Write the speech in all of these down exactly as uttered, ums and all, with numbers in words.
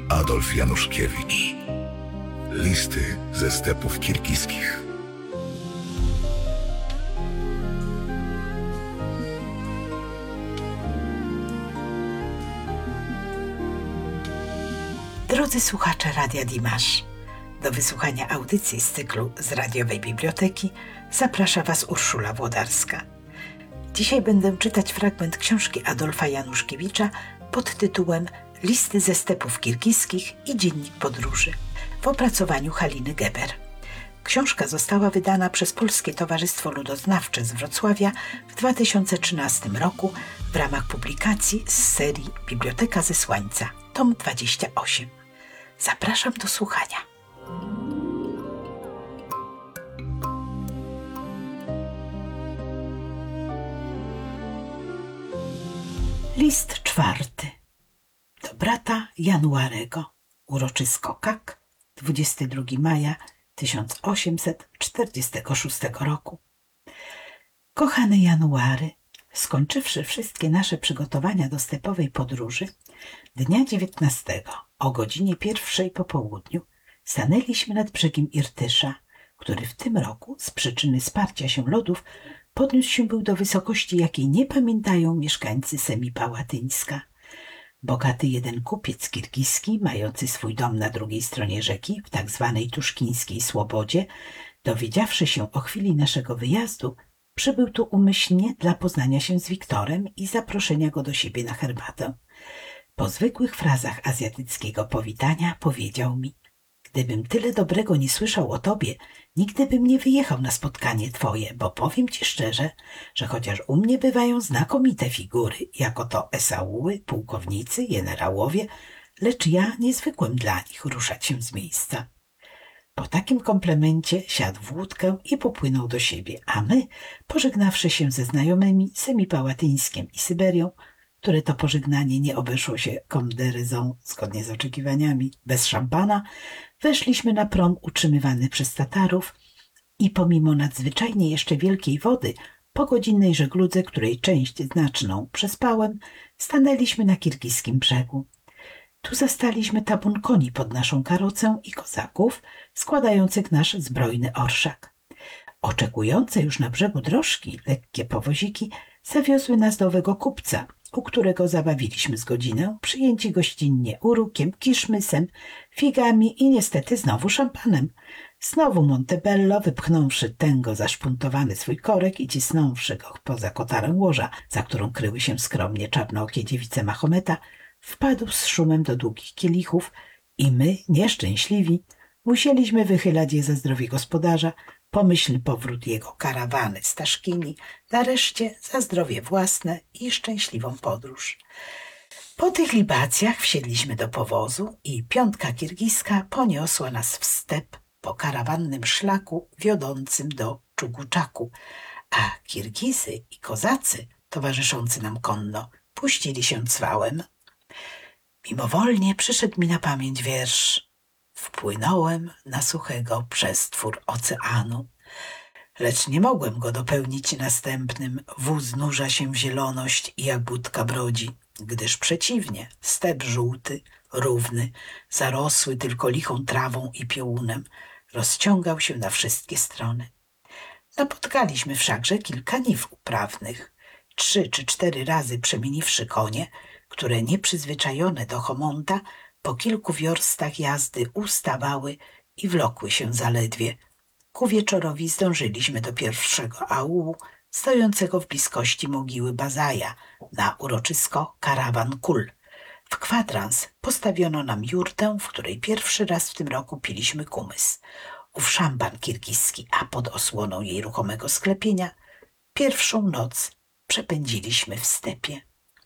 Adolf Januszkiewicz. Listy ze stepów kirgiskich. Drodzy słuchacze Radia Dimash, do wysłuchania audycji z cyklu z radiowej biblioteki zaprasza Was Urszula Włodarska. Dzisiaj będę czytać fragment książki Adolfa Januszkiewicza pod tytułem Listy ze stepów kirgiskich i dziennik podróży w opracowaniu Haliny Geber. Książka została wydana przez Polskie Towarzystwo Ludoznawcze z Wrocławia w dwa tysiące trzynastym roku w ramach publikacji z serii Biblioteka Zesłańca, tom dwadzieścia osiem. Zapraszam do słuchania. List czwarty. Do brata Januarego. Uroczysko Kak, dwudziestego drugiego maja tysiąc osiemset czterdziestego szóstego roku. Kochany January, skończywszy wszystkie nasze przygotowania do stepowej podróży, dnia dziewiętnastego o godzinie pierwszej po południu stanęliśmy nad brzegiem Irtysza, który w tym roku z przyczyny sparcia się lodów podniósł się był do wysokości, jakiej nie pamiętają mieszkańcy Semipałatyńska. Bogaty jeden kupiec kirgiski, mający swój dom na drugiej stronie rzeki, w tak zwanej Tuszkińskiej Słobodzie, dowiedziawszy się o chwili naszego wyjazdu, przybył tu umyślnie dla poznania się z Wiktorem i zaproszenia go do siebie na herbatę. Po zwykłych frazach azjatyckiego powitania powiedział mi: gdybym tyle dobrego nie słyszał o tobie, nigdy bym nie wyjechał na spotkanie twoje, bo powiem ci szczerze, że chociaż u mnie bywają znakomite figury, jako to esauły, pułkownicy, generałowie, lecz ja nie zwykłem dla nich ruszać się z miejsca. Po takim komplemencie siadł w łódkę i popłynął do siebie, a my, pożegnawszy się ze znajomymi Semipałatyńskiem i Syberią, które to pożegnanie nie obeszło się komderyzą, zgodnie z oczekiwaniami, bez szampana, weszliśmy na prom utrzymywany przez Tatarów i pomimo nadzwyczajnie jeszcze wielkiej wody, po godzinnej żegludze, której część znaczną przespałem, stanęliśmy na kirgiskim brzegu. Tu zastaliśmy tabun koni pod naszą karocę i kozaków składających nasz zbrojny orszak. Oczekujące już na brzegu drożki, lekkie powoziki, zawiozły nas do owego kupca, u którego zabawiliśmy z godzinę, przyjęci gościnnie urukiem, kiszmysem, figami i niestety znowu szampanem. Znowu Montebello, wypchnąwszy tęgo zaszpuntowany swój korek i cisnąwszy go poza kotarę łoża, za którą kryły się skromnie czarnookie dziewice Mahometa, wpadł z szumem do długich kielichów i my, nieszczęśliwi, musieliśmy wychylać je za zdrowie gospodarza, pomyślny powrót jego karawany z Taszkini, nareszcie za zdrowie własne i szczęśliwą podróż. Po tych libacjach wsiedliśmy do powozu i piątka kirgiska poniosła nas w step po karawannym szlaku wiodącym do Czuguczaku, a Kirgizy i kozacy towarzyszący nam konno puścili się cwałem. Mimowolnie przyszedł mi na pamięć wiersz: wpłynąłem na suchego przestwór oceanu, lecz nie mogłem go dopełnić następnym. Wóz nurza się w zieloność i jak budka brodzi, gdyż przeciwnie, step żółty, równy, zarosły tylko lichą trawą i piołunem, rozciągał się na wszystkie strony. Napotkaliśmy wszakże kilka niw uprawnych. Trzy czy cztery razy przemieniwszy konie, które nieprzyzwyczajone do Chomonta po kilku wiorstach jazdy ustawały i wlokły się zaledwie. Ku wieczorowi zdążyliśmy do pierwszego aulu, stojącego w bliskości mogiły Bazaja, na uroczysko Karawan Kul. W kwadrans postawiono nam jurtę, w której pierwszy raz w tym roku piliśmy kumys. Ów szampan kirgiski, a pod osłoną jej ruchomego sklepienia pierwszą noc przepędziliśmy w stepie.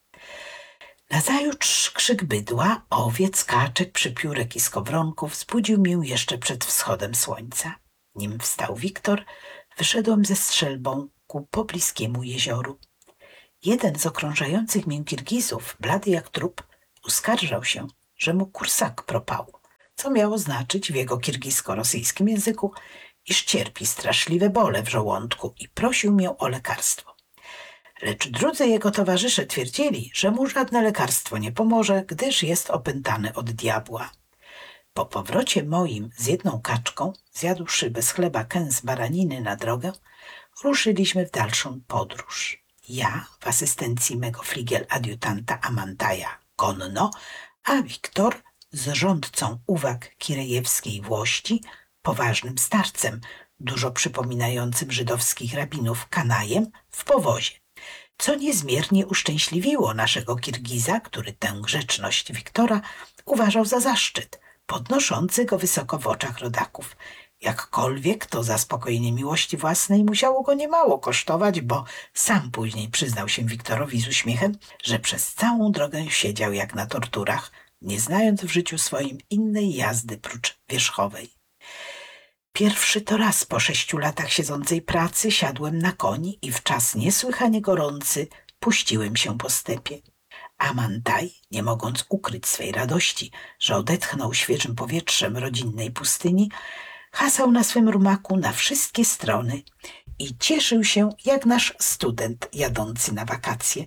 Nazajutrz krzyk bydła, owiec, kaczek, przypiórek i skowronków zbudził mię jeszcze przed wschodem słońca. Nim wstał Wiktor, wyszedłem ze strzelbą ku pobliskiemu jezioru. Jeden z okrążających mię Kirgizów, blady jak trup, uskarżał się, że mu kursak propał, co miało znaczyć w jego kirgisko-rosyjskim języku, iż cierpi straszliwe bóle w żołądku i prosił mię o lekarstwo. lecz drudzy jego towarzysze twierdzili, że mu żadne lekarstwo nie pomoże, gdyż jest opętany od diabła. Po powrocie moim z jedną kaczką, zjadłszy bez chleba kęs baraniny na drogę, ruszyliśmy w dalszą podróż. Ja w asystencji mego fligiel-adiutanta Amantaja konno, a Wiktor z rządcą uwag kirejewskiej włości, poważnym starcem, dużo przypominającym żydowskich rabinów Kanajem, w powozie, co niezmiernie uszczęśliwiło naszego Kirgiza, który tę grzeczność Wiktora uważał za zaszczyt, podnoszący go wysoko w oczach rodaków. Jakkolwiek to zaspokojenie miłości własnej musiało go niemało kosztować, bo sam później przyznał się Wiktorowi z uśmiechem, że przez całą drogę siedział jak na torturach, nie znając w życiu swoim innej jazdy prócz wierzchowej. Pierwszy to raz po sześciu latach siedzącej pracy siadłem na koni i w czas niesłychanie gorący puściłem się po stepie. Amantaj, nie mogąc ukryć swej radości, że odetchnął świeżym powietrzem rodzinnej pustyni, hasał na swym rumaku na wszystkie strony i cieszył się jak nasz student jadący na wakacje.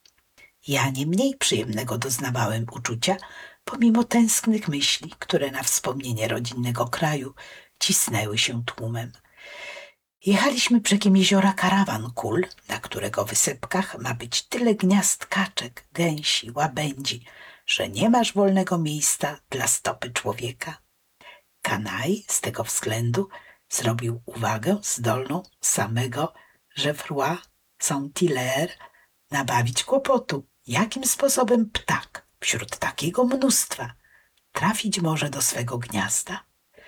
Ja nie mniej przyjemnego doznawałem uczucia, pomimo tęsknych myśli, które na wspomnienie rodzinnego kraju cisnęły się tłumem. Jechaliśmy brzegiem jeziora Karawan Kul, na którego wysepkach ma być tyle gniazd kaczek, gęsi, łabędzi, że nie masz wolnego miejsca dla stopy człowieka. Kanaj z tego względu zrobił uwagę zdolną samego Geoffroy Saint-Hilaire nabawić kłopotu, jakim sposobem ptak wśród takiego mnóstwa trafić może do swego gniazda.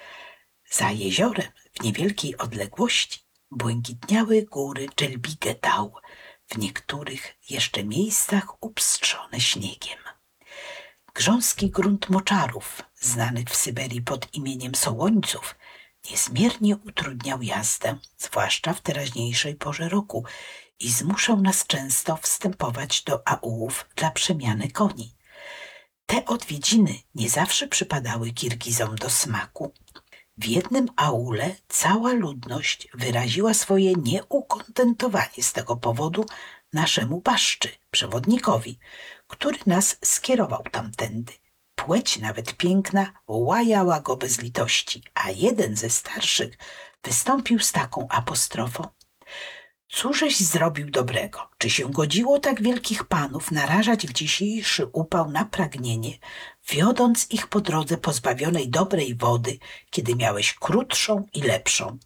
Za jeziorem w niewielkiej odległości błękitniały góry Dżelbigetał, w niektórych jeszcze miejscach upstrzone śniegiem. Grząski grunt moczarów, znany w Syberii pod imieniem Sołońców, niezmiernie utrudniał jazdę, zwłaszcza w teraźniejszej porze roku, i zmuszał nas często wstępować do aółów dla przemiany koni. Te odwiedziny nie zawsze przypadały Kirgizom do smaku. W jednym aule cała ludność wyraziła swoje nieukontentowanie z tego powodu naszemu baszczy, przewodnikowi, który nas skierował tamtędy. Płeć nawet piękna łajała go bez litości, a jeden ze starszych wystąpił z taką apostrofą: cóżeś zrobił dobrego? Czy się godziło tak wielkich panów narażać w dzisiejszy upał na pragnienie, wiodąc ich po drodze pozbawionej dobrej wody, kiedy miałeś krótszą i lepszą?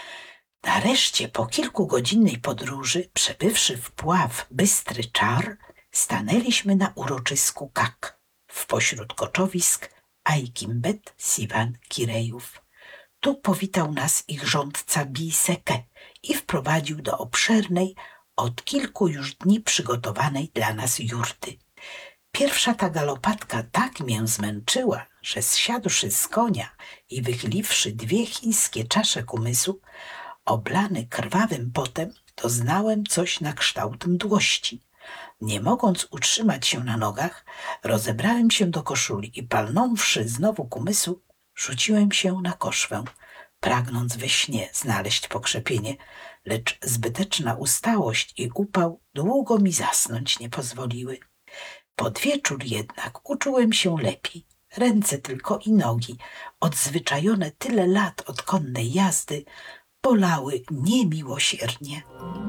Nareszcie po kilkugodzinnej podróży, przebywszy w Pław Bystry Czar, stanęliśmy na uroczysku Kak, w pośród koczowisk Ajkimbet Siwan Kirejów. Tu powitał nas ich rządca Biseke i wprowadził do obszernej, od kilku już dni przygotowanej dla nas jurty. Pierwsza ta galopatka tak mię zmęczyła, że zsiadłszy z konia i wychyliwszy dwie chińskie czasze kumysu, oblany krwawym potem, doznałem coś na kształt mdłości. Nie mogąc utrzymać się na nogach, rozebrałem się do koszuli i palnąwszy znowu kumysu, rzuciłem się na koszwę, pragnąc we śnie znaleźć pokrzepienie, lecz zbyteczna ustałość i upał długo mi zasnąć nie pozwoliły. Pod wieczór jednak uczułem się lepiej. Ręce tylko i nogi, odzwyczajone tyle lat od konnej jazdy, bolały niemiłosiernie.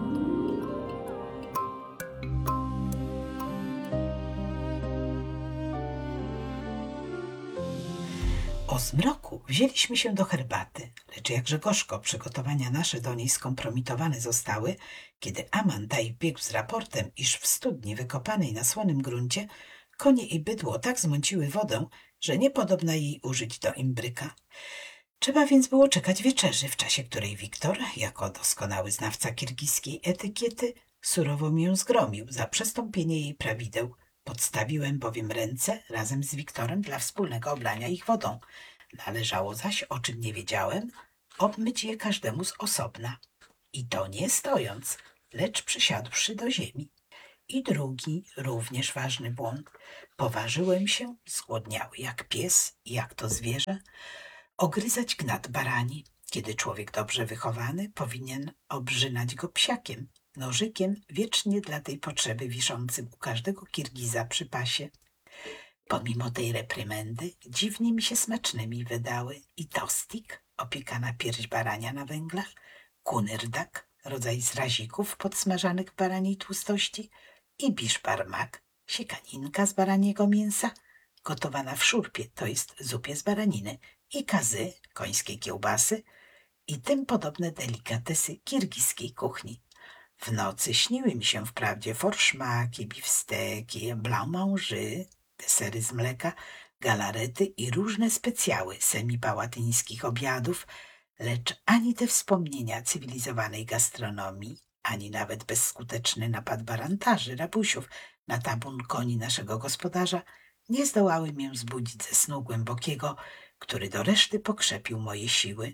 O zmroku wzięliśmy się do herbaty, lecz jakże gorzko przygotowania nasze do niej skompromitowane zostały, kiedy Amantaj biegł z raportem, iż w studni wykopanej na słonym gruncie konie i bydło tak zmąciły wodę, że nie podobna jej użyć do imbryka. Trzeba więc było czekać wieczerzy, w czasie której Wiktor, jako doskonały znawca kirgiskiej etykiety, surowo mię zgromił za przestąpienie jej prawideł. Podstawiłem bowiem ręce razem z Wiktorem dla wspólnego oblania ich wodą. Należało zaś, o czym nie wiedziałem, obmyć je każdemu z osobna. I to nie stojąc, lecz przysiadłszy do ziemi. I drugi, również ważny błąd. Poważyłem się, zgłodniały jak pies i jak to zwierzę, ogryzać gnat barani, kiedy człowiek dobrze wychowany powinien obrzynać go psiakiem, nożykiem wiecznie dla tej potrzeby wiszącym u każdego Kirgiza przy pasie. Pomimo tej reprymendy dziwnie mi się smacznymi wydały i tostik, opiekana pierś barania na węglach, kunyrdak, rodzaj zrazików podsmażanych w baraniej tłustości, i biszbarmak, siekaninka z baraniego mięsa, gotowana w szurpie, to jest zupie z baraniny, i kazy, końskie kiełbasy i tym podobne delikatesy kirgiskiej kuchni. W nocy śniły mi się wprawdzie forszmaki, biwsteki, blanc-manger, desery z mleka, galarety i różne specjały semipałatyńskich obiadów, lecz ani te wspomnienia cywilizowanej gastronomii, ani nawet bezskuteczny napad barantarzy, rabusiów na tabun koni naszego gospodarza nie zdołały mię zbudzić ze snu głębokiego, który do reszty pokrzepił moje siły.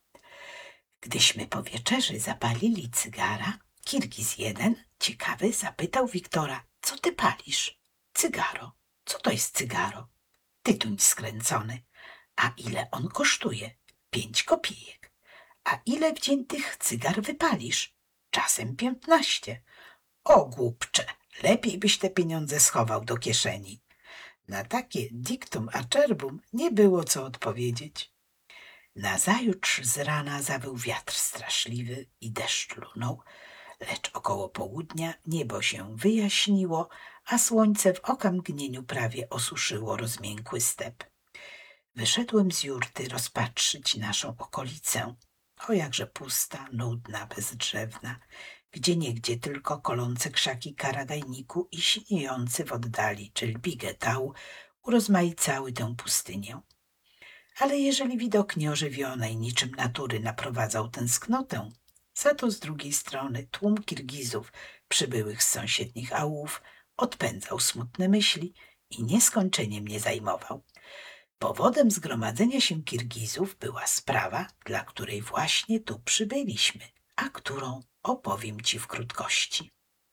Gdyśmy po wieczerzy zapalili cygara, Kirgiz jeden, ciekawy, zapytał Wiktora: co ty palisz? Cygaro. Co to jest cygaro? Tytuń skręcony. A ile on kosztuje? Pięć kopijek. A ile w dzień tych cygar wypalisz? Czasem piętnaście. O głupcze, lepiej byś te pieniądze schował do kieszeni. Na takie dictum acerbum nie było co odpowiedzieć. Nazajutrz z rana zawył wiatr straszliwy i deszcz lunął, lecz około południa niebo się wyjaśniło, a słońce w okamgnieniu prawie osuszyło rozmiękły step. Wyszedłem z jurty rozpatrzyć naszą okolicę, o jakże pusta, nudna, bezdrzewna, gdzieniegdzie tylko kolące krzaki karagajniku i siniejący w oddali czelbigetał urozmaicały tę pustynię. Ale jeżeli widok nieożywionej niczym natury naprowadzał tęsknotę, za to z drugiej strony tłum Kirgizów przybyłych z sąsiednich aulów odpędzał smutne myśli i nieskończenie mnie zajmował. Powodem zgromadzenia się Kirgizów była sprawa, dla której właśnie tu przybyliśmy, a którą opowiem ci w krótkości.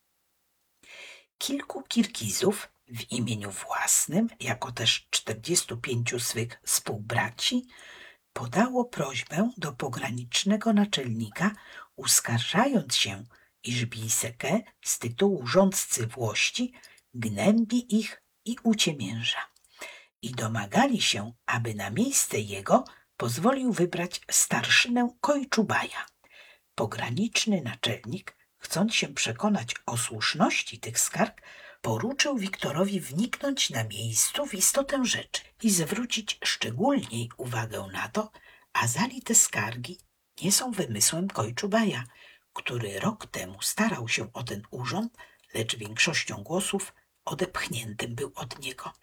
Kilku Kirgizów w imieniu własnym, jako też czterdziestu pięciu swych współbraci, podało prośbę do pogranicznego naczelnika, uskarżając się, iż Biseke z tytułu rządcy Włości gnębi ich i uciemięża, i domagali się, aby na miejsce jego pozwolił wybrać starszynę Kojczubaja. Pograniczny naczelnik, chcąc się przekonać o słuszności tych skarg, poruczył Wiktorowi wniknąć na miejscu w istotę rzeczy i zwrócić szczególniej uwagę na to, azali te skargi nie są wymysłem Kojczubaja, który rok temu starał się o ten urząd, lecz większością głosów odepchniętym był od niego.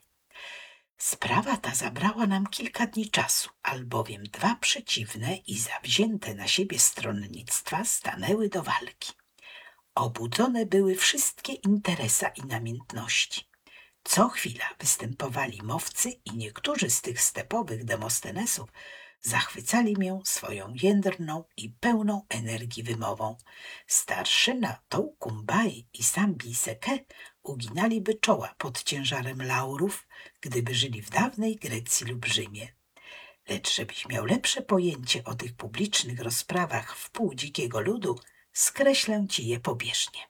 Sprawa ta zabrała nam kilka dni czasu, albowiem dwa przeciwne i zawzięte na siebie stronnictwa stanęły do walki. Obudzone były wszystkie interesa i namiętności. Co chwila występowali mowcy i niektórzy z tych stepowych Demostenesów zachwycali mię swoją jędrną i pełną energii wymową. Starszyna Tołkumbaj i sam Biseke uginaliby czoła pod ciężarem laurów, gdyby żyli w dawnej Grecji lub Rzymie. Lecz żebyś miał lepsze pojęcie o tych publicznych rozprawach wpół dzikiego ludu, skreślę ci je pobieżnie.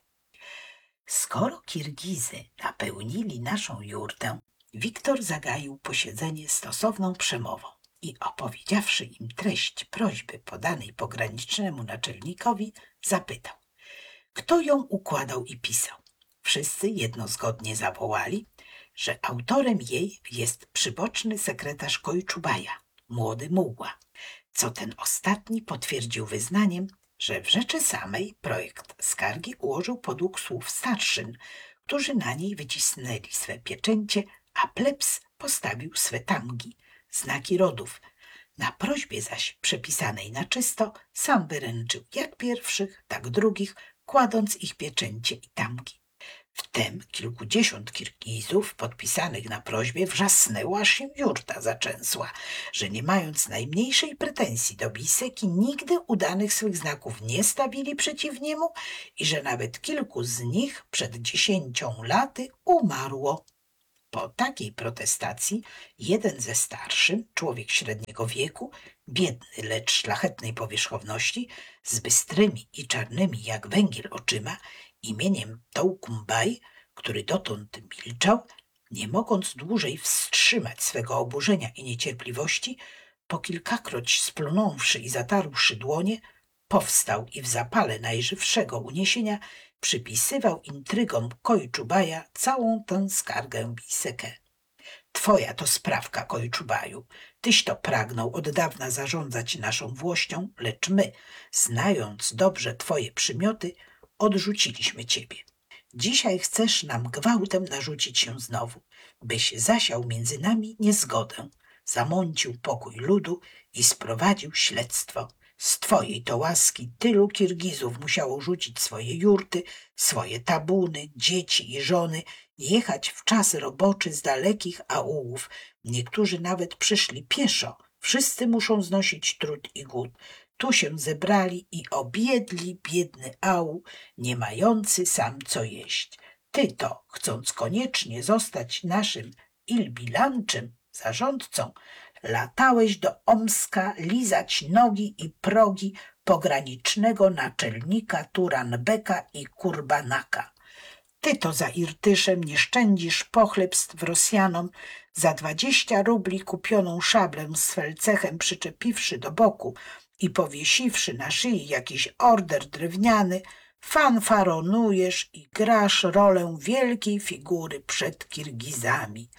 Skoro Kirgizy napełnili naszą jurtę, Wiktor zagaił posiedzenie stosowną przemową i opowiedziawszy im treść prośby podanej pogranicznemu naczelnikowi, zapytał, kto ją układał i pisał. Wszyscy jednozgodnie zawołali, że autorem jej jest przyboczny sekretarz Kojczubaja, młody mułła, co ten ostatni potwierdził wyznaniem, że w rzeczy samej projekt skargi ułożył podług słów starszyn, którzy na niej wycisnęli swe pieczęcie, a plebs postawił swe tamgi, znaki rodów. Na prośbie zaś przepisanej na czysto sam wyręczył jak pierwszych, tak drugich, kładąc ich pieczęcie i tamgi. Wtem kilkudziesiąt Kirgizów podpisanych na prośbie wrzasnęło, aż się jurta zaczęsła, że nie mając najmniejszej pretensji do Biseki nigdy udanych swych znaków nie stawili przeciw niemu i że nawet kilku z nich przed dziesięcią laty umarło. Po takiej protestacji jeden ze starszym, człowiek średniego wieku, biedny, lecz szlachetnej powierzchowności, z bystrymi i czarnymi jak węgiel oczyma, imieniem Toukumbaj, który dotąd milczał, nie mogąc dłużej wstrzymać swego oburzenia i niecierpliwości, po kilkakroć splunąwszy i zatarłszy dłonie, powstał i w zapale najżywszego uniesienia przypisywał intrygom Kojczubaja całą tę skargę Bisekę. Twoja to sprawka, Kojczubaju. Tyś to pragnął od dawna zarządzać naszą włością, lecz my, znając dobrze twoje przymioty, odrzuciliśmy ciebie. Dzisiaj chcesz nam gwałtem narzucić się znowu, byś zasiał między nami niezgodę, zamącił pokój ludu i sprowadził śledztwo. Z twojej to łaski tylu Kirgizów musiało rzucić swoje jurty, swoje tabuny, dzieci i żony, jechać w czas roboczy z dalekich aulów. Niektórzy nawet przyszli pieszo. Wszyscy muszą znosić trud i głód. Tu się zebrali i obiedli biedny aul, nie mający sam co jeść. Ty to, chcąc koniecznie zostać naszym ilbilanczym zarządcą, latałeś do Omska lizać nogi i progi pogranicznego naczelnika Turanbeka i Kurbanaka. Ty to za Irtyszem nie szczędzisz pochlebstw Rosjanom, za dwadzieścia rubli kupioną szablę z felcechem przyczepiwszy do boku i powiesiwszy na szyi jakiś order drewniany, fanfaronujesz i grasz rolę wielkiej figury przed Kirgizami.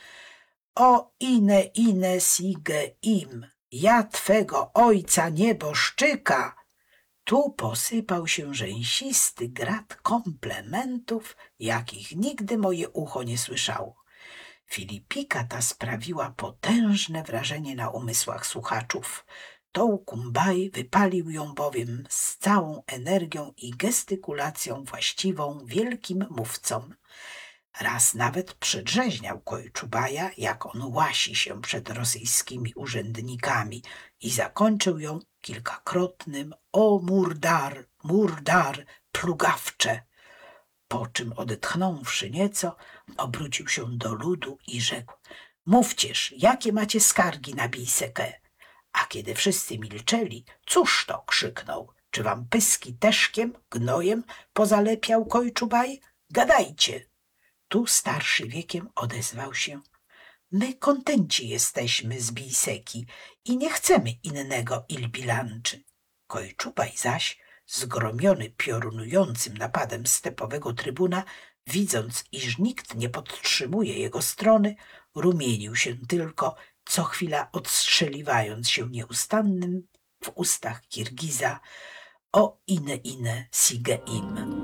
O ine ine sige im, ja twego ojca nieboszczyka! Tu posypał się rzęsisty grad komplementów, jakich nigdy moje ucho nie słyszało. Filipika ta sprawiła potężne wrażenie na umysłach słuchaczów. Toukumbaj wypalił ją bowiem z całą energią i gestykulacją właściwą wielkim mówcom. Raz nawet przedrzeźniał Kojczubaja, jak on łasi się przed rosyjskimi urzędnikami i zakończył ją kilkakrotnym o murdar, murdar, plugawcze. Po czym odetchnąwszy nieco, obrócił się do ludu i rzekł: mówcież, jakie macie skargi na Bisekę? A kiedy wszyscy milczeli, cóż to, krzyknął, czy wam pyski teszkiem, gnojem pozalepiał Kojczubaj? Gadajcie. Tu starszy wiekiem odezwał się: my kontenci jesteśmy z Biseki i nie chcemy innego ilbilanczy. Kojczubaj zaś, zgromiony piorunującym napadem stepowego trybuna, widząc, iż nikt nie podtrzymuje jego strony, rumienił się tylko, co chwila odstrzeliwając się nieustannym w ustach Kirgiza: o ine ine sige im.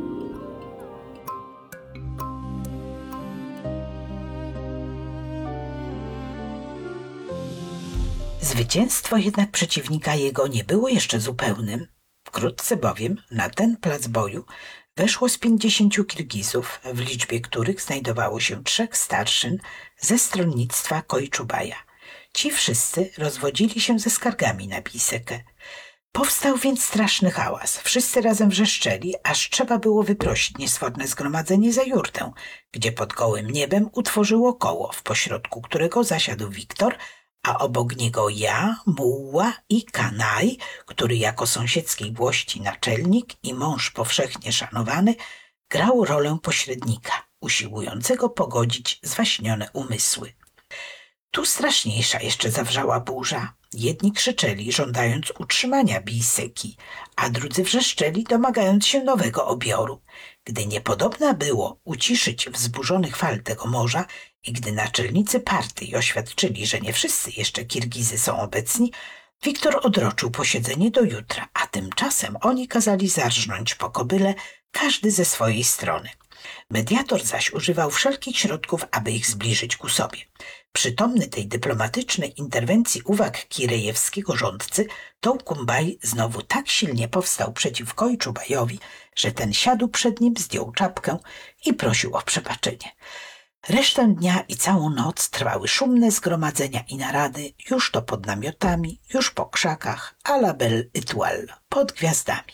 Zwycięstwo jednak przeciwnika jego nie było jeszcze zupełnym. Wkrótce bowiem na ten plac boju weszło z pięćdziesięciu Kirgizów, w liczbie których znajdowało się trzech starszyn ze stronnictwa Kojczubaja. Ci wszyscy rozwodzili się ze skargami na Bisekę. Powstał więc straszny hałas. Wszyscy razem wrzeszczeli, aż trzeba było wyprosić niesforne zgromadzenie za jurtę, gdzie pod gołym niebem utworzyło koło, w pośrodku którego zasiadł Wiktor, a obok niego ja, Muła i Kanaj, który jako sąsiedzkiej włości naczelnik i mąż powszechnie szanowany, grał rolę pośrednika, usiłującego pogodzić zwaśnione umysły. Tu straszniejsza jeszcze zawrzała burza. Jedni krzyczeli, żądając utrzymania Biseki, a drudzy wrzeszczeli, domagając się nowego obioru. Gdy niepodobna było uciszyć wzburzonych fal tego morza i gdy naczelnicy partii oświadczyli, że nie wszyscy jeszcze Kirgizy są obecni, Wiktor odroczył posiedzenie do jutra, a tymczasem oni kazali zarżnąć po kobyle, każdy ze swojej strony. Mediator zaś używał wszelkich środków, aby ich zbliżyć ku sobie. Przytomny tej dyplomatycznej interwencji uwag kirejewskiego rządcy, Toukumbaj znowu tak silnie powstał przeciw Kojczubajowi, że ten siadł przed nim, zdjął czapkę i prosił o przebaczenie. Resztę dnia i całą noc trwały szumne zgromadzenia i narady, już to pod namiotami, już po krzakach, à la belle étoile, pod gwiazdami.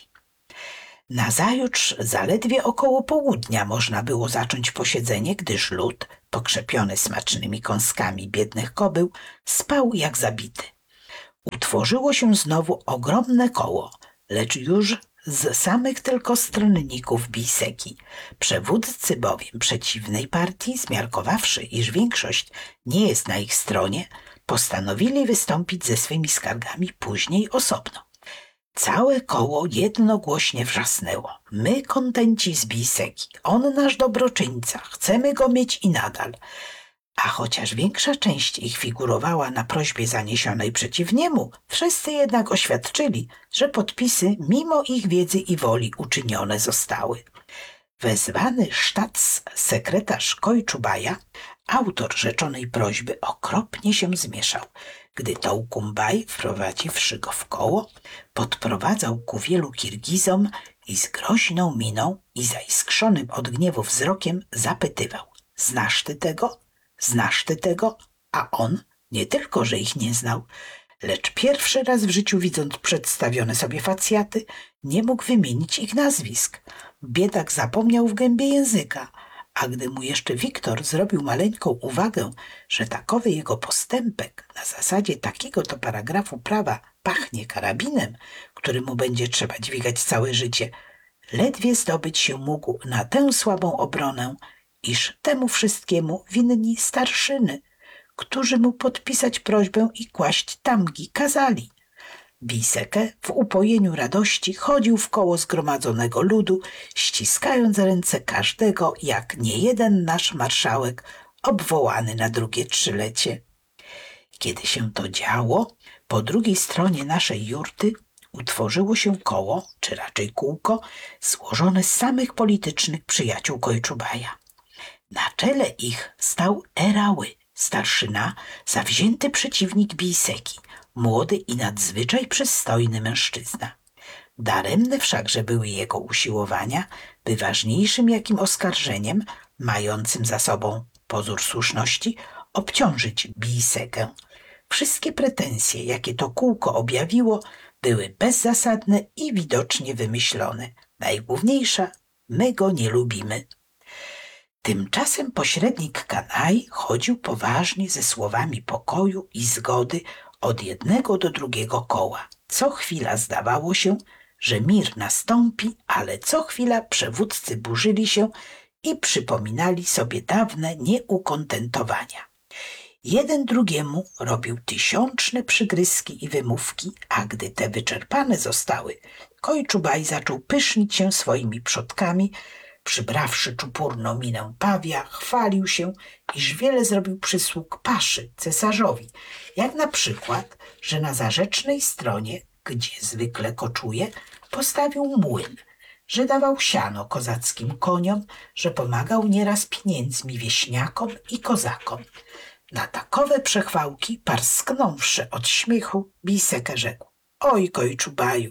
Nazajutrz zaledwie około południa można było zacząć posiedzenie, gdyż lud, pokrzepiony smacznymi kąskami biednych kobył, spał jak zabity. Utworzyło się znowu ogromne koło, lecz już z samych tylko stronników Bijseki. Przewódcy bowiem przeciwnej partii, zmiarkowawszy, iż większość nie jest na ich stronie, postanowili wystąpić ze swymi skargami później osobno. Całe koło jednogłośnie wrzasnęło. My kontenci z Bijseki, on nasz dobroczyńca, chcemy go mieć i nadal. A chociaż większa część ich figurowała na prośbie zaniesionej przeciw niemu, wszyscy jednak oświadczyli, że podpisy mimo ich wiedzy i woli uczynione zostały. Wezwany sztatsekretarz Kojczubaja, autor rzeczonej prośby, okropnie się zmieszał, gdy Tołkumbaj, wprowadziwszy go w koło, podprowadzał ku wielu Kirgizom i z groźną miną i zaiskrzonym od gniewu wzrokiem zapytywał: znasz ty tego? Znasz ty tego? A on nie tylko, że ich nie znał, lecz pierwszy raz w życiu, widząc przedstawione sobie facjaty, nie mógł wymienić ich nazwisk. Biedak zapomniał w gębie języka, a gdy mu jeszcze Wiktor zrobił maleńką uwagę, że takowy jego postępek na zasadzie takiego to paragrafu prawa pachnie karabinem, który mu będzie trzeba dźwigać całe życie, ledwie zdobyć się mógł na tę słabą obronę, iż temu wszystkiemu winni starszyny, którzy mu podpisać prośbę i kłaść tamgi kazali. Bijsekę w upojeniu radości chodził w koło zgromadzonego ludu, ściskając ręce każdego, jak niejeden nasz marszałek obwołany na drugie trzylecie. Kiedy się to działo, po drugiej stronie naszej jurty utworzyło się koło, czy raczej kółko, złożone z samych politycznych przyjaciół Kojczubaja. Na czele ich stał Erały, starszyna, zawzięty przeciwnik Bijseki, młody i nadzwyczaj przystojny mężczyzna. Daremne wszakże były jego usiłowania, by ważniejszym jakim oskarżeniem, mającym za sobą pozór słuszności, obciążyć Bijsekę. Wszystkie pretensje, jakie to kółko objawiło, były bezzasadne i widocznie wymyślone. Najgłówniejsza: my go nie lubimy. Tymczasem pośrednik Kanaj chodził poważnie ze słowami pokoju i zgody od jednego do drugiego koła. Co chwila zdawało się, że mir nastąpi, ale co chwila przewódcy burzyli się i przypominali sobie dawne nieukontentowania. Jeden drugiemu robił tysiączne przygryzki i wymówki, a gdy te wyczerpane zostały, Kojczubaj zaczął pysznić się swoimi przodkami. Przybrawszy czupurną minę pawia, chwalił się, iż wiele zrobił przysług paszy, cesarzowi, jak na przykład, że na zarzecznej stronie, gdzie zwykle koczuje, postawił młyn, że dawał siano kozackim koniom, że pomagał nieraz pieniędzmi wieśniakom i kozakom. Na takowe przechwałki, parsknąwszy od śmiechu, Bijseka rzekł: oj, Kojczubaju,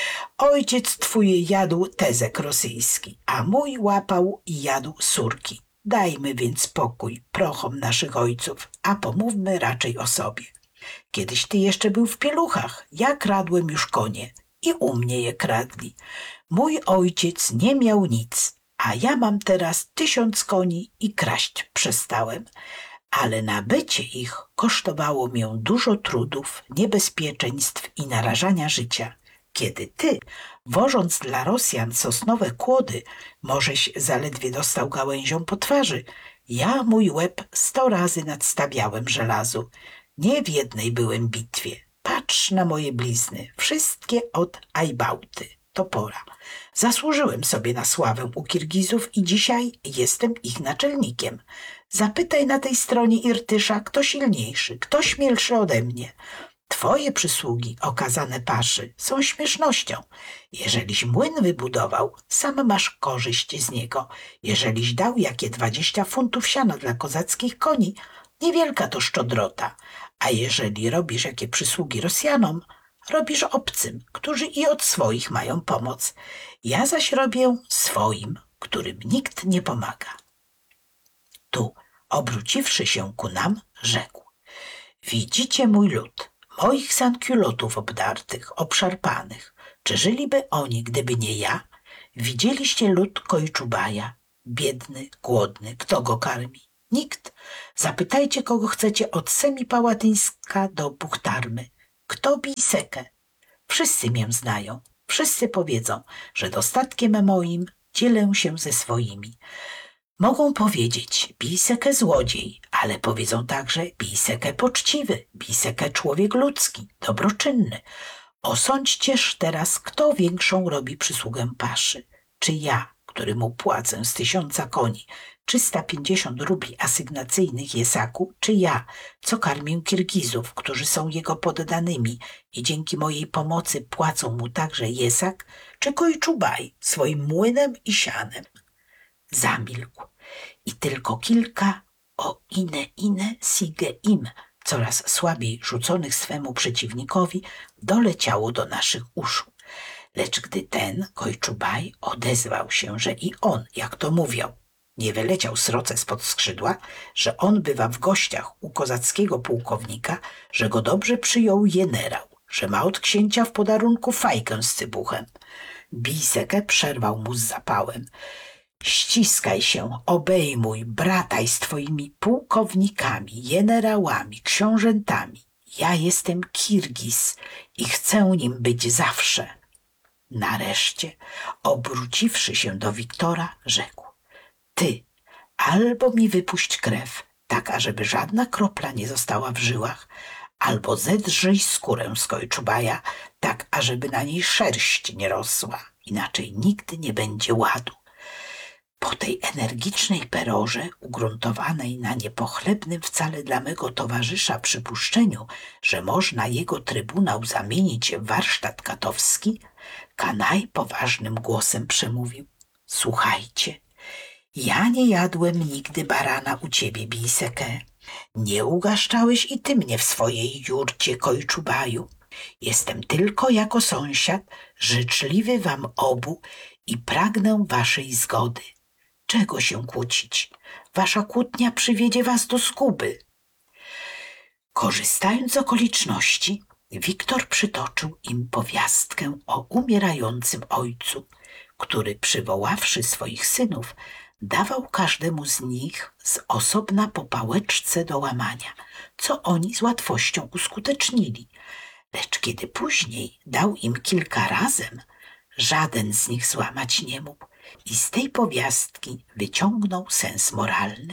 ojciec twój jadł tezek rosyjski, a mój łapał i jadł surki. Dajmy więc spokój prochom naszych ojców, a pomówmy raczej o sobie. Kiedyś ty jeszcze był w pieluchach, ja kradłem już konie i u mnie je kradli. Mój ojciec nie miał nic, a ja mam teraz tysiąc koni i kraść przestałem. Ale nabycie ich kosztowało mię dużo trudów, niebezpieczeństw i narażania życia. Kiedy ty, wożąc dla Rosjan sosnowe kłody, możeś zaledwie dostał gałęzią po twarzy, ja mój łeb sto razy nadstawiałem żelazu. Nie w jednej byłem bitwie. Patrz na moje blizny, wszystkie od Ajbałty, topora. Zasłużyłem sobie na sławę u Kirgizów i dzisiaj jestem ich naczelnikiem. Zapytaj na tej stronie Irtysza, kto silniejszy, kto śmielszy ode mnie. Twoje przysługi okazane paszy są śmiesznością. Jeżeliś młyn wybudował, sam masz korzyść z niego. Jeżeliś dał jakie dwadzieścia funtów siana dla kozackich koni, niewielka to szczodrota. A jeżeli robisz jakie przysługi Rosjanom, robisz obcym, którzy i od swoich mają pomoc. Ja zaś robię swoim, którym nikt nie pomaga. Tu, obróciwszy się ku nam, rzekł: widzicie mój lud, moich sankiulotów obdartych, obszarpanych. Czy żyliby oni, gdyby nie ja? Widzieliście lud Kojczubaja, biedny, głodny, kto go karmi? Nikt? Zapytajcie, kogo chcecie, od Semipałatyńska do Buchtarmy. Kto Bijsekę? Wszyscy mię znają. Wszyscy powiedzą, że dostatkiem moim dzielę się ze swoimi. Mogą powiedzieć Bijsekę złodziej, ale powiedzą także Bijsekę poczciwy, Bijsekę człowiek ludzki, dobroczynny. Osądźcież teraz, kto większą robi przysługę paszy. Czy ja, który mu płacę z tysiąca koni trzysta pięćdziesiąt rubli asygnacyjnych Jesaku, czy ja, co karmię Kirgizów, którzy są jego poddanymi i dzięki mojej pomocy płacą mu także Jesak, czy Kojczubaj swoim młynem i sianem? Zamilkł i tylko kilka o ine ine sige im, coraz słabiej rzuconych swemu przeciwnikowi, doleciało do naszych uszu. Lecz gdy ten, Kojczubaj, odezwał się, że i on, jak to mówią, nie wyleciał sroce spod skrzydła, że on bywa w gościach u kozackiego pułkownika, że go dobrze przyjął jenerał, że ma od księcia w podarunku fajkę z cybuchem. Bijsekę przerwał mu z zapałem. Ściskaj się, obejmuj, brataj z twoimi pułkownikami, jenerałami, książętami. Ja jestem Kirgiz i chcę nim być zawsze. Nareszcie, obróciwszy się do Wiktora, rzekł: ty, albo mi wypuść krew, tak ażeby żadna kropla nie została w żyłach, albo zedrzyj skórę z Kojczubaja, tak ażeby na niej szerść nie rosła, inaczej nigdy nie będzie ładu. Po tej energicznej perorze, ugruntowanej na niepochlebnym wcale dla mego towarzysza przypuszczeniu, że można jego trybunał zamienić w warsztat katowski, Kanaj poważnym głosem przemówił: słuchajcie, ja nie jadłem nigdy barana u ciebie, Bijsekę. Nie ugaszczałeś i ty mnie w swojej jurcie, Kojczubaju. Jestem tylko jako sąsiad życzliwy wam obu i pragnę waszej zgody. Czego się kłócić? Wasza kłótnia przywiedzie was do zguby. Korzystając z okoliczności, Wiktor przytoczył im powiastkę o umierającym ojcu, który, przywoławszy swoich synów, dawał każdemu z nich z osobna po pałeczce do łamania, co oni z łatwością uskutecznili. Lecz kiedy później dał im kilka razem, żaden z nich złamać nie mógł i z tej powiastki wyciągnął sens moralny.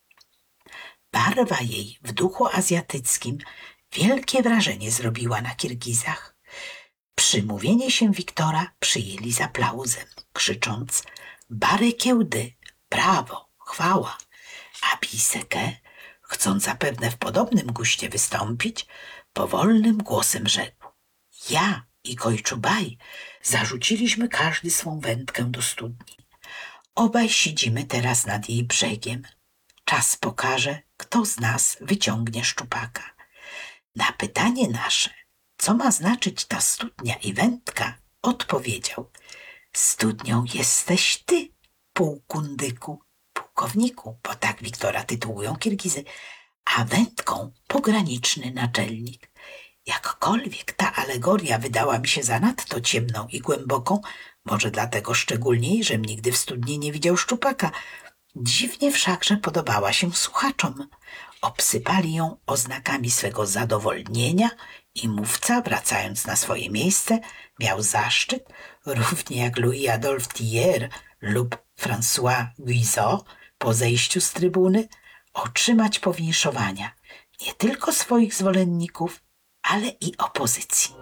Barwa jej w duchu azjatyckim wielkie wrażenie zrobiła na Kirgizach. Przymówienie się Wiktora przyjęli z aplauzem, krzycząc: Barekiełdy, brawo, chwała. A Bijsekę, chcąc zapewne w podobnym guście wystąpić, powolnym głosem rzekł: ja i Kojczubaj zarzuciliśmy każdy swą wędkę do studni. Obaj siedzimy teraz nad jej brzegiem. Czas pokaże, kto z nas wyciągnie szczupaka. Na pytanie nasze, co ma znaczyć ta studnia i wędka, odpowiedział: studnią jesteś ty, półkundyku, pułkowniku, bo tak Wiktora tytułują Kirgizy, a wędką pograniczny naczelnik. Jakkolwiek ta alegoria wydała mi się zanadto ciemną i głęboką, może dlatego szczególniej, żem nigdy w studni nie widział szczupaka, dziwnie wszakże podobała się słuchaczom. Obsypali ją oznakami swego zadowolnienia i mówca, wracając na swoje miejsce, miał zaszczyt, równie jak Louis Adolphe Thiers lub François Guizot po zejściu z trybuny, otrzymać powinszowania nie tylko swoich zwolenników, ale i opozycji.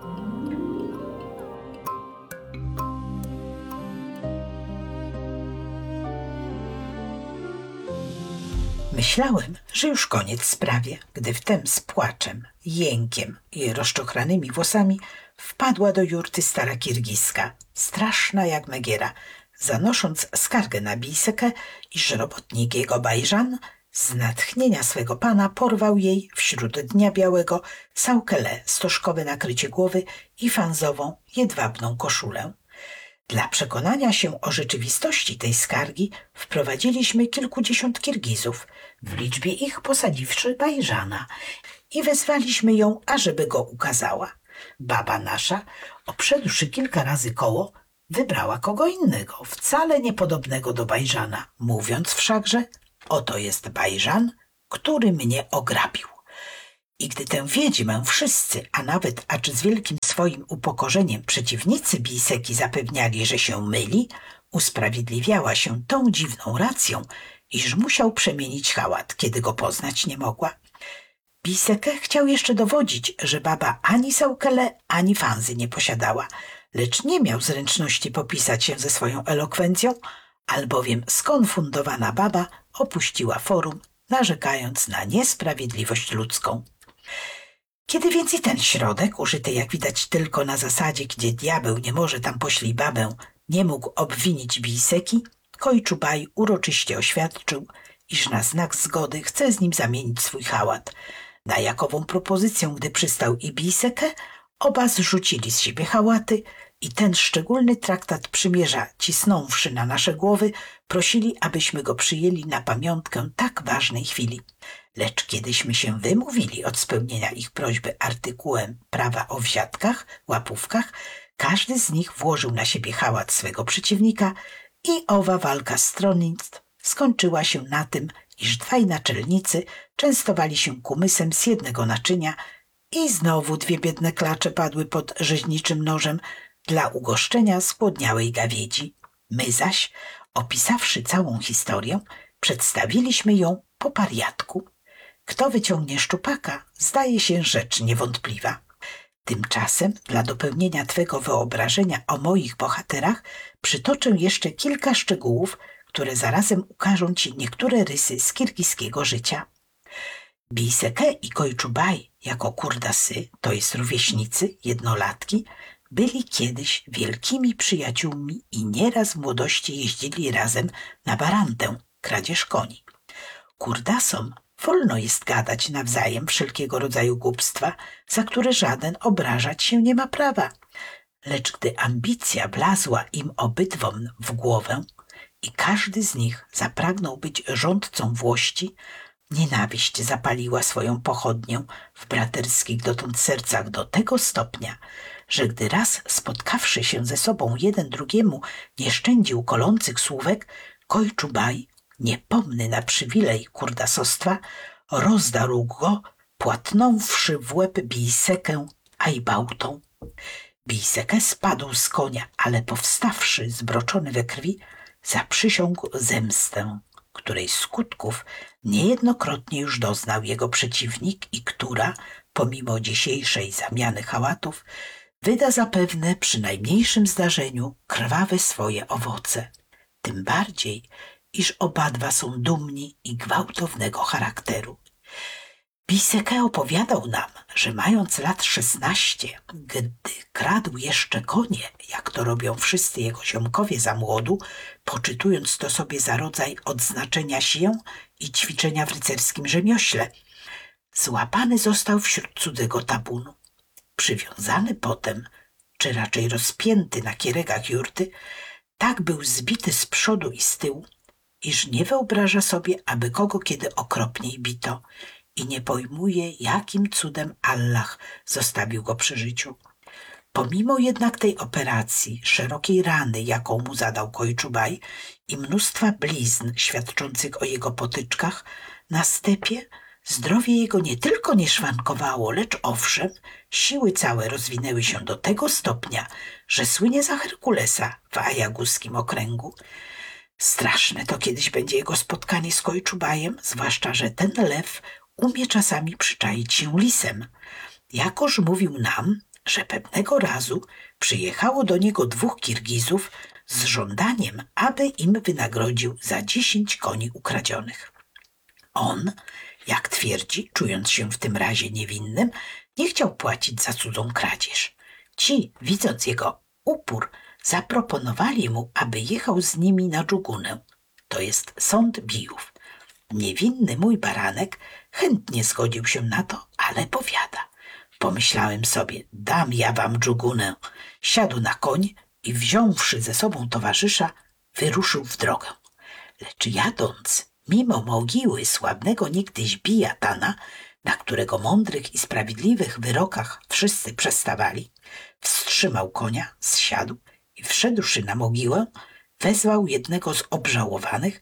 Myślałem, że już koniec sprawie, gdy wtem z płaczem, jękiem i rozczochranymi włosami wpadła do jurty stara Kirgiska, straszna jak Megiera, zanosząc skargę na Bijsekę, iż robotnik jego Bajżan z natchnienia swego pana porwał jej wśród dnia białego sałkele, stożkowe nakrycie głowy i fanzową, jedwabną koszulę. Dla przekonania się o rzeczywistości tej skargi wprowadziliśmy kilkudziesiąt Kirgizów, w liczbie ich posadziwszy Bajżana, i wezwaliśmy ją, ażeby go ukazała. Baba nasza, obszedłszy kilka razy koło, wybrała kogo innego, wcale niepodobnego do Bajżana, mówiąc wszakże: oto jest Bajżan, który mnie ograbił. I gdy tę wiedźmę wszyscy, a nawet acz z wielkim swoim upokorzeniem przeciwnicy Bijseki zapewniali, że się myli, usprawiedliwiała się tą dziwną racją, iż musiał przemienić hałat, kiedy go poznać nie mogła. Bijsekę chciał jeszcze dowodzić, że baba ani Saukele, ani Fanzy nie posiadała, lecz nie miał zręczności popisać się ze swoją elokwencją, albowiem skonfundowana baba opuściła forum, narzekając na niesprawiedliwość ludzką. Kiedy więc i ten środek, użyty jak widać tylko na zasadzie, gdzie diabeł nie może tam poślij babę, nie mógł obwinić Bijseki, Kojczubaj uroczyście oświadczył, iż na znak zgody chce z nim zamienić swój hałat. Na jakową propozycję, gdy przystał i Bijsekę, oba zrzucili z siebie hałaty i ten szczególny traktat przymierza, cisnąwszy na nasze głowy, prosili, abyśmy go przyjęli na pamiątkę tak ważnej chwili. Lecz kiedyśmy się wymówili od spełnienia ich prośby artykułem prawa o wsiadkach, łapówkach, każdy z nich włożył na siebie hałat swego przeciwnika i owa walka stronnictw skończyła się na tym, iż dwaj naczelnicy częstowali się kumysem z jednego naczynia i znowu dwie biedne klacze padły pod rzeźniczym nożem dla ugoszczenia skłodniałej gawiedzi. My zaś, opisawszy całą historię, przedstawiliśmy ją po pariatku. Kto wyciągnie szczupaka, zdaje się rzecz niewątpliwa. Tymczasem, dla dopełnienia twego wyobrażenia o moich bohaterach, przytoczę jeszcze kilka szczegółów, które zarazem ukażą ci niektóre rysy z kirgiskiego życia. Bijseke i Kojczubaj, jako kurdasy, to jest rówieśnicy, jednolatki, byli kiedyś wielkimi przyjaciółmi i nieraz w młodości jeździli razem na barantę, kradzież koni. Kurdasom wolno jest gadać nawzajem wszelkiego rodzaju głupstwa, za które żaden obrażać się nie ma prawa. Lecz gdy ambicja wlazła im obydwom w głowę i każdy z nich zapragnął być rządcą włości, nienawiść zapaliła swoją pochodnię w braterskich dotąd sercach do tego stopnia, że gdy raz spotkawszy się ze sobą jeden drugiemu nie szczędził kolących słówek, Kojczubaj, niepomny na przywilej kurdasostwa, rozdarł go, płatnąwszy w łeb Bijsekę ajbałtą. Bijsekę spadł z konia, ale powstawszy, zbroczony we krwi, zaprzysiągł zemstę, której skutków niejednokrotnie już doznał jego przeciwnik i która, pomimo dzisiejszej zamiany hałatów, wyda zapewne przy najmniejszym zdarzeniu krwawe swoje owoce. Tym bardziej, iż obadwa są dumni i gwałtownego charakteru. Bijseke opowiadał nam, że mając lat szesnaście, gdy kradł jeszcze konie, jak to robią wszyscy jego ziomkowie za młodu, poczytując to sobie za rodzaj odznaczenia się i ćwiczenia w rycerskim rzemiośle, złapany został wśród cudzego tabunu. Przywiązany potem, czy raczej rozpięty na kieregach jurty, tak był zbity z przodu i z tyłu, iż nie wyobraża sobie, aby kogo kiedy okropniej bito i nie pojmuje, jakim cudem Allah zostawił go przy życiu. Pomimo jednak tej operacji, szerokiej rany, jaką mu zadał Kojczubaj i mnóstwa blizn świadczących o jego potyczkach, na stepie zdrowie jego nie tylko nie szwankowało, lecz owszem, siły całe rozwinęły się do tego stopnia, że słynie za Herkulesa w ajaguskim okręgu. Straszne to kiedyś będzie jego spotkanie z Kojczubajem, zwłaszcza że ten lew umie czasami przyczaić się lisem. Jakoż mówił nam, że pewnego razu przyjechało do niego dwóch Kirgizów z żądaniem, aby im wynagrodził za dziesięć koni ukradzionych. On, jak twierdzi, czując się w tym razie niewinnym, nie chciał płacić za cudzą kradzież. Ci, widząc jego upór, zaproponowali mu, aby jechał z nimi na dżugunę, to jest sąd bijów. Niewinny mój baranek chętnie zgodził się na to, ale powiada. Pomyślałem sobie, dam ja wam dżugunę. Siadł na koń i wziąwszy ze sobą towarzysza, wyruszył w drogę. Lecz jadąc, mimo mogiły sławnego niegdyś bijatana, na którego mądrych i sprawiedliwych wyrokach wszyscy przestawali, wstrzymał konia, zsiadł i wszedłszy na mogiłę, wezwał jednego z obżałowanych,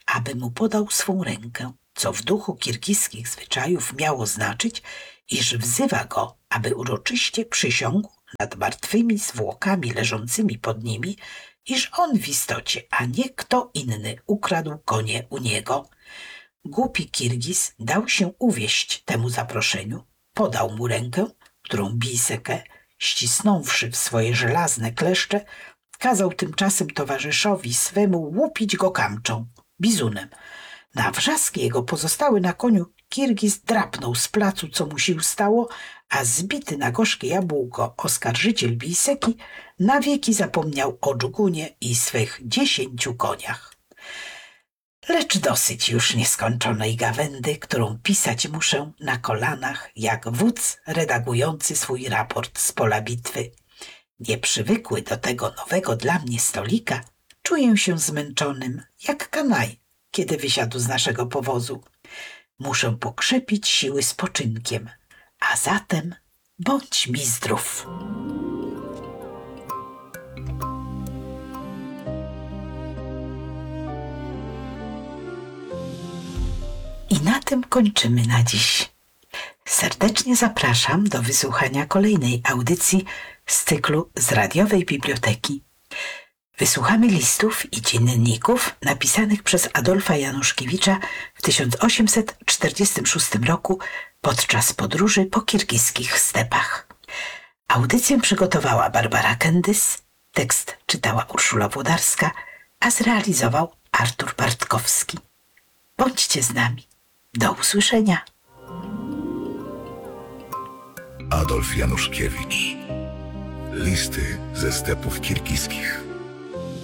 aby mu podał swą rękę, co w duchu kirgiskich zwyczajów miało znaczyć, iż wzywa go, aby uroczyście przysiągł nad martwymi zwłokami leżącymi pod nimi, iż on w istocie, a nie kto inny ukradł konie u niego. Głupi Kirgis dał się uwieść temu zaproszeniu, podał mu rękę, którą Bijseke, ścisnąwszy w swoje żelazne kleszcze, kazał tymczasem towarzyszowi swemu łupić go kamczą, bizunem. Na wrzaski jego pozostały na koniu Kirgis drapnął z placu, co mu sił stało, a zbity na gorzkie jabłko oskarżyciel Bijseki na wieki zapomniał o dżugunie i swych dziesięciu koniach. Lecz dosyć już nieskończonej gawędy, którą pisać muszę na kolanach, jak wódz redagujący swój raport z pola bitwy. Nieprzywykły do tego nowego dla mnie stolika, czuję się zmęczonym, jak kanaj, kiedy wysiadł z naszego powozu. Muszę pokrzepić siły spoczynkiem, a zatem bądź mi zdrów. I na tym kończymy na dziś. Serdecznie zapraszam do wysłuchania kolejnej audycji z cyklu z radiowej biblioteki. Wysłuchamy listów i dzienników napisanych przez Adolfa Januszkiewicza w tysiąc osiemset czterdziestym szóstym roku podczas podróży po kirgiskich stepach. Audycję przygotowała Barbara Kendys, tekst czytała Urszula Włodarska, a zrealizował Artur Bartkowski. Bądźcie z nami. Do usłyszenia. Adolf Januszkiewicz. Listy ze stepów kirgiskich.